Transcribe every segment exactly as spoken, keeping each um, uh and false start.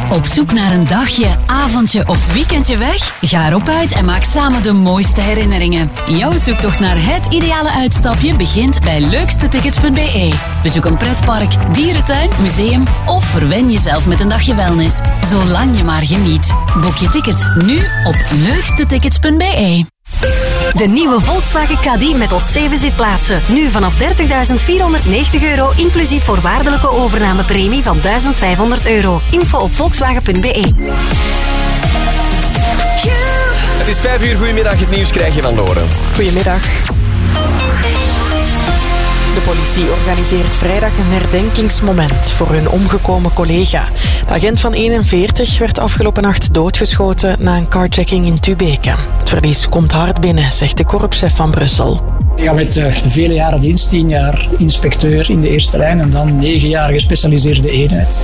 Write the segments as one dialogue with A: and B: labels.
A: Op zoek naar een dagje, avondje of weekendje weg? Ga erop uit en maak samen de mooiste herinneringen. Jouw zoektocht naar het ideale uitstapje begint bij leukstetickets punt b e. Bezoek een pretpark, dierentuin, museum of verwen jezelf met een dagje wellness. Zolang je maar geniet. Boek je ticket nu op leukstetickets punt b e.
B: De nieuwe Volkswagen Caddy met tot zeven zitplaatsen. Nu vanaf dertigduizend vierhonderdnegentig euro, inclusief voorwaardelijke overnamepremie van duizend vijfhonderd euro. Info op volkswagen punt b e.
C: Het is vijf uur, goedemiddag, het nieuws krijg je van Loren.
D: Goedemiddag. De politie organiseert vrijdag een herdenkingsmoment voor hun omgekomen collega. De agent van eenenveertig werd afgelopen nacht doodgeschoten na een carjacking in Tubeke. Het verlies komt hard binnen, zegt de korpschef van Brussel.
E: Ja, met uh, vele jaren dienst, tien jaar inspecteur in de eerste lijn en dan negen jaar gespecialiseerde eenheid.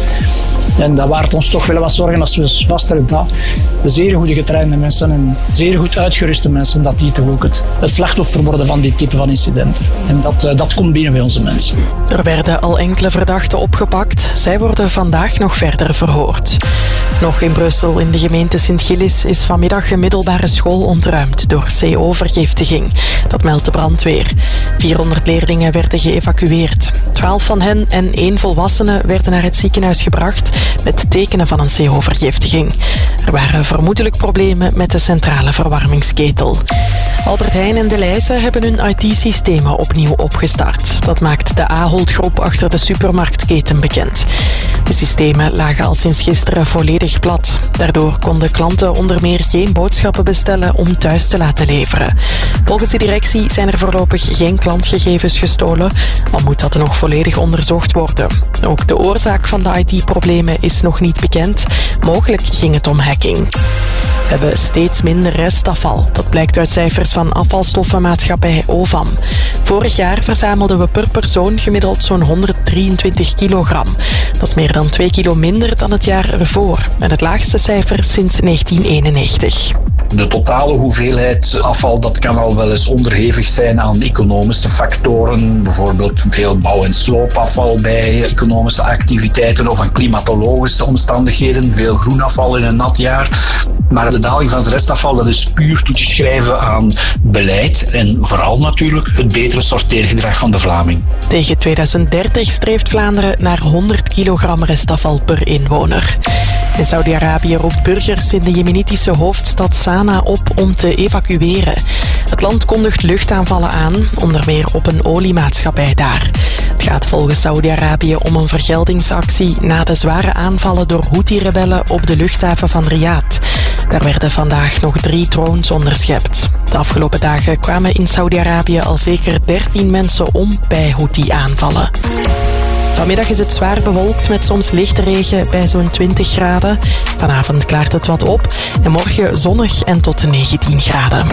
E: En dat waart ons toch wel wat zorgen als we vaststellen dat de zeer goede getrainde mensen en zeer goed uitgeruste mensen, dat die toch ook het, het slachtoffer worden van dit type van incidenten. En dat, uh, dat komt binnen bij onze mensen.
D: Er werden al enkele verdachten opgepakt. Zij worden vandaag nog verder verhoord. Nog in Brussel, in de gemeente Sint-Gillis, is vanmiddag een middelbare school ontruimd door C O-vergiftiging. Dat meldt de brandweer. vierhonderd leerlingen werden geëvacueerd. twaalf van hen en één volwassene werden naar het ziekenhuis gebracht met tekenen van een C O-vergiftiging. Er waren vermoedelijk problemen met de centrale verwarmingsketel. Albert Heijn en Delhaize hebben hun I T-systemen opnieuw opgestart. Dat maakt de Ahold-groep achter de supermarktketen bekend. De systemen lagen al sinds gisteren volledig plat. Daardoor konden klanten onder meer geen boodschappen bestellen om thuis te laten leveren. Volgens de directie zijn er voorlopig geen klantgegevens gestolen, al moet dat nog volledig onderzocht worden. Ook de oorzaak van de I T-problemen is nog niet bekend. Mogelijk ging het om hacking. We hebben steeds minder restafval. Dat blijkt uit cijfers van afvalstoffenmaatschappij O V A M. Vorig jaar verzamelden we per persoon gemiddeld zo'n honderddrieëntwintig kilogram. Dat is meer dan twee kilo minder dan het jaar ervoor. En het laagste cijfer sinds negentien eenennegentig.
F: De totale hoeveelheid afval, dat kan al wel eens onderhevig zijn aan economische factoren. Bijvoorbeeld veel bouw- en sloopafval bij economische activiteiten of aan klimatologische omstandigheden. Veel groenafval in een nat jaar. Maar de daling van het restafval, dat is puur toe te schrijven aan beleid en vooral natuurlijk het betere sorteergedrag van de Vlaming.
D: Tegen tweeduizend dertig streeft Vlaanderen naar honderd kilogram restafval per inwoner. In Saudi-Arabië roept burgers in de jemenitische hoofdstad Sanaa op om te evacueren. Het land kondigt luchtaanvallen aan, onder meer op een oliemaatschappij daar. Het gaat volgens Saudi-Arabië om een vergeldingsactie na de zware aanvallen door Houthi-rebellen op de luchthaven van Riyadh. Daar werden vandaag nog drie drones onderschept. De afgelopen dagen kwamen in Saudi-Arabië al zeker dertien mensen om bij Houthi-aanvallen. Vanmiddag is het zwaar bewolkt met soms lichte regen bij zo'n twintig graden. Vanavond klaart het wat op en morgen zonnig en tot negentien graden.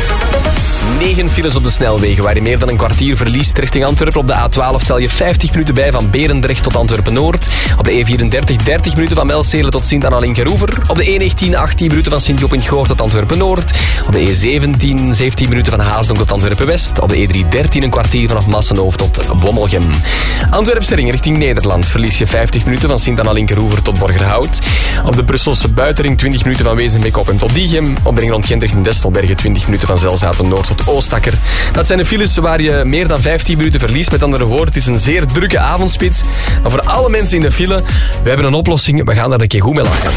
C: Negen files op de snelwegen waar je meer dan een kwartier verliest richting Antwerpen. Op de A twaalf tel je vijftig minuten bij van Berendrecht tot Antwerpen-Noord. Op de E vierendertig dertig minuten van Melseelen tot Sint-Anna-Linkeroever. Op de E negentien achttien minuten van Sint-Job-in-Goor tot Antwerpen-Noord. Op de E zeventien zeventien minuten van Haasdonk tot Antwerpen-West. Op de E driehonderddertien een kwartier vanaf Massenhoofd tot Bommelgem. Antwerp-Sering richting Nederland verlies je vijftig minuten van Sint-Anna-Linkeroever tot Borgerhout. Op de Brusselse buitenring twintig minuten van Wezenbeek-Op tot Diegem. Op de ring rond Gent richting Destelbergen twintig minuten van Zelzaten-Noord tot Oostakker. Dat zijn de files waar je meer dan vijftien minuten verliest. Met andere woorden, het is een zeer drukke avondspits. Maar voor alle mensen in de file, we hebben een oplossing. We gaan daar een keer goed mee lachen.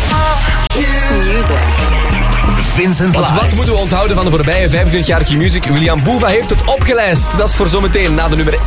G: Vincent
C: Want wat moeten we onthouden van de voorbije vijfentwintig jaar Q-Music? William Boeva heeft het opgelijst. Dat is voor zometeen na de nummer